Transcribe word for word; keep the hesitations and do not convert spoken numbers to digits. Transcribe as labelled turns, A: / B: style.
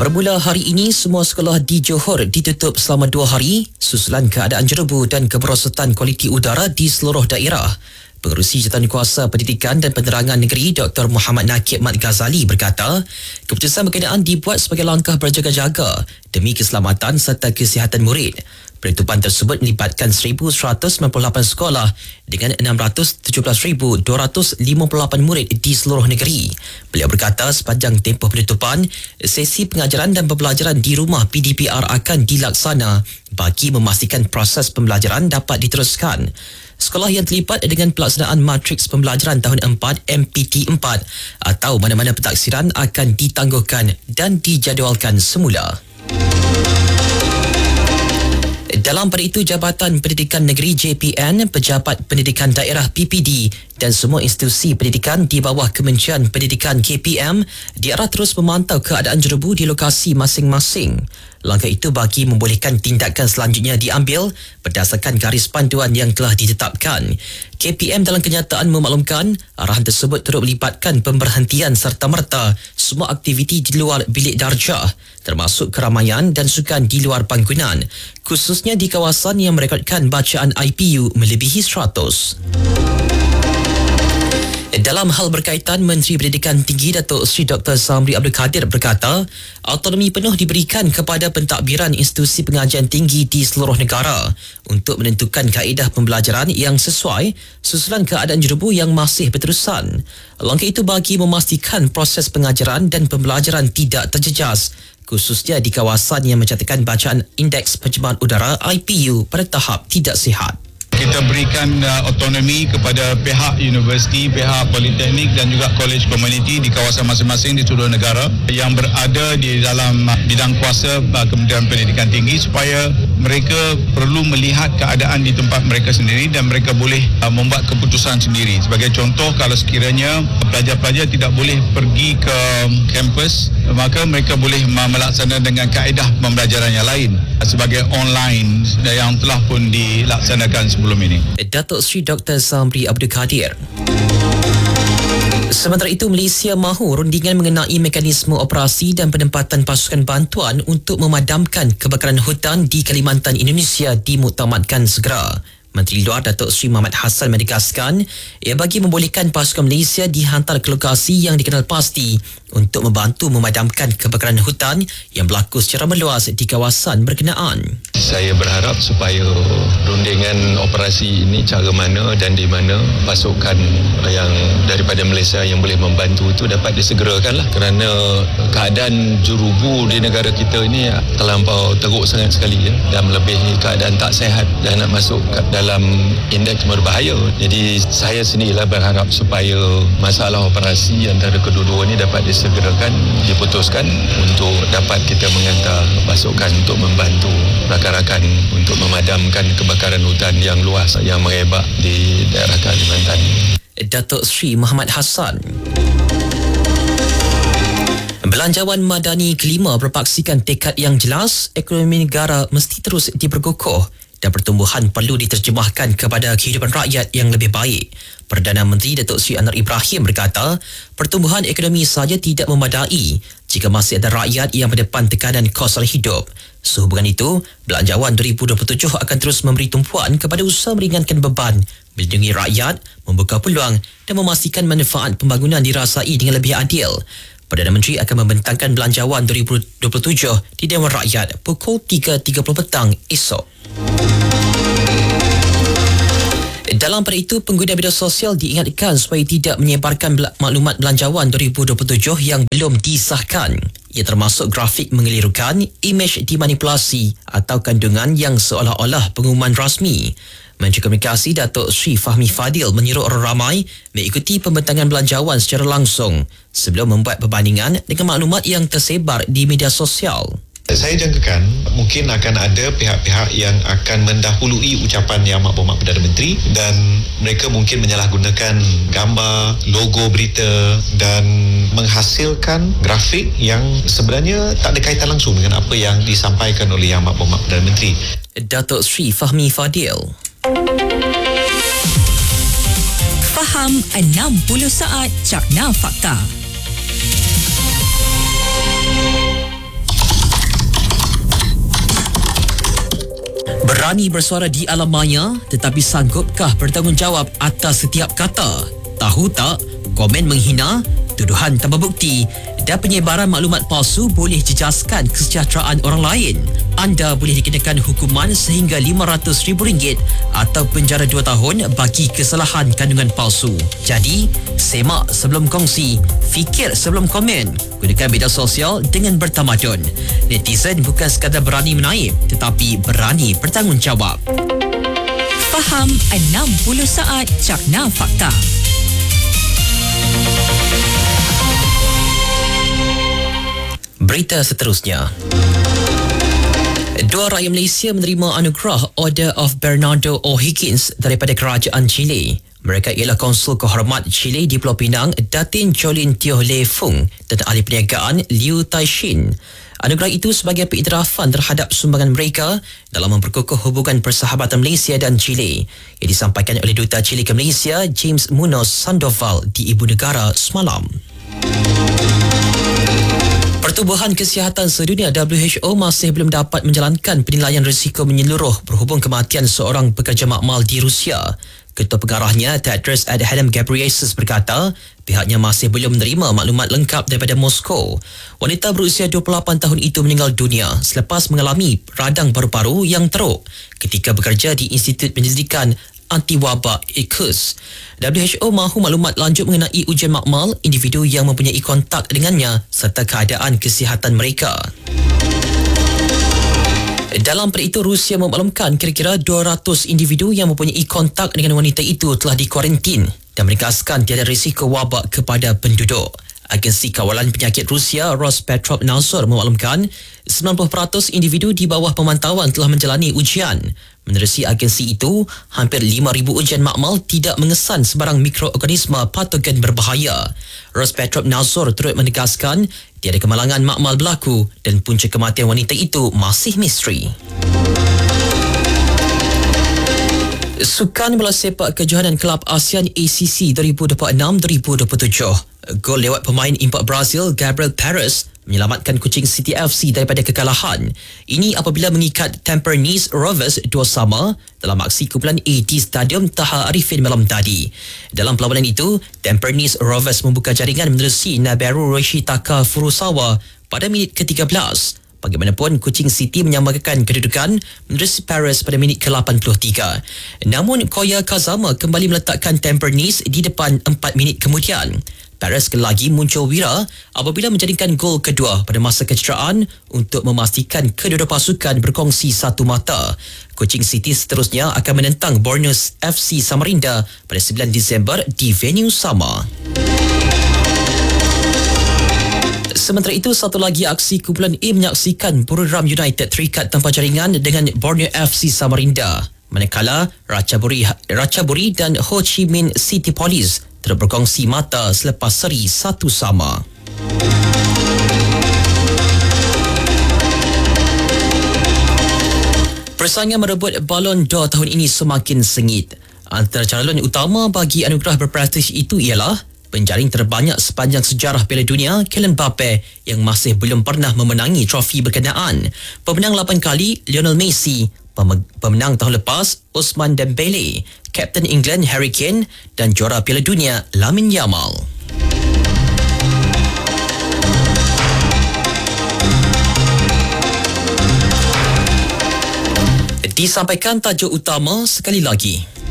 A: Bermula hari ini, semua sekolah di Johor ditutup selama dua hari susulan keadaan jerebu dan kemerosotan kualiti udara di seluruh daerah. Pengerusi Jawatankuasa Pendidikan dan Penerangan Negeri Doktor Muhammad Nakib Mat Ghazali berkata, keputusan berkenaan dibuat sebagai langkah berjaga-jaga demi keselamatan serta kesihatan murid. Penutupan tersebut melibatkan seribu seratus sembilan puluh lapan sekolah dengan enam ratus tujuh belas ribu dua ratus lima puluh lapan murid di seluruh negeri. Beliau berkata sepanjang tempoh penutupan, sesi pengajaran dan pembelajaran di rumah P D P R akan dilaksana bagi memastikan proses pembelajaran dapat diteruskan. Sekolah yang terlibat dengan pelaksanaan matriks pembelajaran tahun empat M P T empat atau mana-mana pentaksiran akan ditangguhkan dan dijadualkan semula. Dalam pada itu, Jabatan Pendidikan Negeri J P N, Pejabat Pendidikan Daerah P P D dan semua institusi pendidikan di bawah Kementerian Pendidikan K P M diarah terus memantau keadaan jerebu di lokasi masing-masing. Langkah itu bagi membolehkan tindakan selanjutnya diambil berdasarkan garis panduan yang telah ditetapkan. K P M dalam kenyataan memaklumkan arahan tersebut turut melibatkan pemberhentian serta-merta semua aktiviti di luar bilik darjah, termasuk keramaian dan sukan di luar bangunan, khususnya di kawasan yang merekodkan bacaan I P U melebihi seratus. Dalam hal berkaitan, Menteri Pendidikan Tinggi Datuk Seri Doktor Samri Abdul Kadir berkata, autonomi penuh diberikan kepada pentadbiran institusi pengajian tinggi di seluruh negara untuk menentukan kaedah pembelajaran yang sesuai susulan keadaan jerebu yang masih berterusan. Langkah itu bagi memastikan proses pengajaran dan pembelajaran tidak terjejas, khususnya di kawasan yang mencatatkan bacaan indeks pencemaran udara I P U pada tahap tidak sihat.
B: Kita berikan uh, autonomi kepada pihak universiti, pihak politeknik dan juga kolej komuniti di kawasan masing-masing di seluruh negara yang berada di dalam uh, bidang kuasa uh, Kementerian Pendidikan Tinggi supaya mereka perlu melihat keadaan di tempat mereka sendiri dan mereka boleh uh, membuat keputusan sendiri. Sebagai contoh, kalau sekiranya pelajar-pelajar tidak boleh pergi ke kampus, maka mereka boleh uh, melaksanakan dengan kaedah pembelajaran yang lain uh, sebagai online yang telah pun dilaksanakan sebelum ini.
A: Datuk Seri Doktor Samri Abdul Kadir. Sementara itu, Malaysia mahu rundingan mengenai mekanisme operasi dan penempatan pasukan bantuan untuk memadamkan kebakaran hutan di Kalimantan Indonesia dimuktamadkan segera. Menteri Luar Datuk Seri Muhammad Hassan menegaskan ia bagi membolehkan pasukan Malaysia dihantar ke lokasi yang dikenal pasti untuk membantu memadamkan kebakaran hutan yang berlaku secara meluas di kawasan berkenaan.
C: Saya berharap supaya rundingan operasi ini cara mana dan di mana pasukan yang daripada Malaysia yang boleh membantu itu dapat disegerakan lah, kerana keadaan jurubu di negara kita ini terlampau teruk sangat sekali ya, dan melebihi keadaan tak sihat dan nak masuk dalam indeks berbahaya. Jadi saya sendirilah berharap supaya masalah operasi antara kedua-dua ini dapat disegerakan, diputuskan untuk dapat kita menghantar pasukan untuk membantu rakan-rakan untuk memadamkan kebakaran hutan yang luas yang merebak di daerah Kalimantan.
A: Datuk Seri Muhammad Hassan. Belanjawan Madani kelima berpaksikan tekad yang jelas ekonomi negara mesti terus diperkukuh dan pertumbuhan perlu diterjemahkan kepada kehidupan rakyat yang lebih baik. Perdana Menteri Datuk Seri Anwar Ibrahim berkata, pertumbuhan ekonomi sahaja tidak memadai jika masih ada rakyat yang berdepan tekanan kos hidup. Sehubungan itu, Belanjawan dua ribu dua puluh tujuh akan terus memberi tumpuan kepada usaha meringankan beban, melindungi rakyat, membuka peluang dan memastikan manfaat pembangunan dirasai dengan lebih adil. Perdana Menteri akan membentangkan Belanjawan dua ribu dua puluh tujuh di Dewan Rakyat pukul tiga tiga puluh petang esok. Dalam pada itu, pengguna media sosial diingatkan supaya tidak menyebarkan maklumat Belanjawan dua ribu dua puluh tujuh yang belum disahkan. Ia termasuk grafik mengelirukan, imej dimanipulasi atau kandungan yang seolah-olah pengumuman rasmi. Menteri Komunikasi Datuk Sri Fahmi Fadil menyuruh orang ramai mengikuti pembentangan Belanjawan secara langsung sebelum membuat perbandingan dengan maklumat yang tersebar di media sosial.
D: Saya jangkakan mungkin akan ada pihak-pihak yang akan mendahului ucapan Yang Amat Berhormat Perdana Menteri dan mereka mungkin menyalahgunakan gambar, logo berita dan menghasilkan grafik yang sebenarnya tak ada kaitan langsung dengan apa yang disampaikan oleh Yang Amat Berhormat Perdana Menteri.
A: Datuk Sri Fahmi Fadil.
E: Faham enam puluh saat Cakna Fakta.
A: Berani bersuara di alam maya, tetapi sanggupkah bertanggungjawab atas setiap kata? Tahu tak, komen menghina, tuduhan tanpa bukti dan penyebaran maklumat palsu boleh jejaskan kesejahteraan orang lain. Anda boleh dikenakan hukuman sehingga lima ratus ribu ringgit atau penjara dua tahun bagi kesalahan kandungan palsu. Jadi, semak sebelum kongsi, fikir sebelum komen. Gunakan media sosial dengan bertamadun. Netizen bukan sekadar berani menaip, tetapi berani bertanggungjawab.
E: Faham enam puluh saat Cakna Fakta.
A: Berita seterusnya. Dua rakyat Malaysia menerima anugerah Order of Bernardo O'Higgins daripada Kerajaan Chile. Mereka ialah Konsul Kehormat Chile di Pulau Pinang, Datin Jolin Teo Le Fung dan Ahli Perniagaan Liu Taishin. Anugerah itu sebagai pengiktirafan terhadap sumbangan mereka dalam memperkukuh hubungan persahabatan Malaysia dan Chile yang disampaikan oleh Duta Chile ke Malaysia James Munoz Sandoval di Ibu Negara semalam. Pertubuhan Kesihatan Sedunia W H O masih belum dapat menjalankan penilaian risiko menyeluruh berhubung kematian seorang pekerja makmal di Rusia. Ketua Pengarahnya, Tedros Adhanom Ghebreyesus berkata, pihaknya masih belum menerima maklumat lengkap daripada Moskow. Wanita berusia dua puluh lapan tahun itu meninggal dunia selepas mengalami radang paru-paru yang teruk ketika bekerja di Institut Penyelidikan Antiwabak I C U S. W H O mahu maklumat lanjut mengenai ujian makmal individu yang mempunyai kontak dengannya serta keadaan kesihatan mereka. Dalam pada itu, Rusia memaklumkan kira-kira dua ratus individu yang mempunyai kontak dengan wanita itu telah dikuarantin dan menegaskan tiada risiko wabak kepada penduduk. Agensi Kawalan Penyakit Rusia Rospetrovnadzor memaklumkan sembilan puluh peratus individu di bawah pemantauan telah menjalani ujian. Menerusi agensi itu, hampir lima ribu ujian makmal tidak mengesan sebarang mikroorganisma patogen berbahaya. Rospetrovnadzor turut menegaskan tiada kemalangan makmal berlaku dan punca kematian wanita itu masih misteri. Sukan Bola Sepak Kejohanan Kelab ASEAN A C C dua ribu dua puluh enam dua ribu dua puluh tujuh. Gol lewat pemain import Brazil Gabriel Perez menyelamatkan Kuching City F C daripada kekalahan. Ini apabila mengikat Tampines Rovers dua sama dalam aksi kumpulan A di Stadium Taha Arifin malam tadi. Dalam perlawanan itu, Tampines Rovers membuka jaringan menerusi Naberu Yoshitaka Furusawa pada minit ke tiga belas. Bagaimanapun, Kuching City menyamakan kedudukan menerusi Paris pada minit ke lapan puluh tiga. Namun, Koya Kazama kembali meletakkan Tampines di depan empat minit kemudian. Paris lagi muncul wira apabila menjadikan gol kedua pada masa kecederaan untuk memastikan kedua-dua pasukan berkongsi satu mata. Kuching City seterusnya akan menentang Borneo F C Samarinda pada sembilan Disember di venue sama. Sementara itu, satu lagi aksi kumpulan A menyaksikan Buriram United terikat tanpa jaringan dengan Borneo F C Samarinda. Manakala Ratchaburi, Ratchaburi dan Ho Chi Minh City Police terus berkongsi mata selepas seri satu sama. Persaingan merebut Ballon d'Or tahun ini semakin sengit. Antara calon utama bagi anugerah berprestij itu ialah penjaring terbanyak sepanjang sejarah Piala Dunia, Kylian Mbappe, yang masih belum pernah memenangi trofi berkenaan. Pemenang lapan kali, Lionel Messi. Pemenang tahun lepas, Ousmane Dembele. Kapten England, Harry Kane, dan juara Piala Dunia, Lamine Yamal. Disampaikan tajuk utama sekali lagi.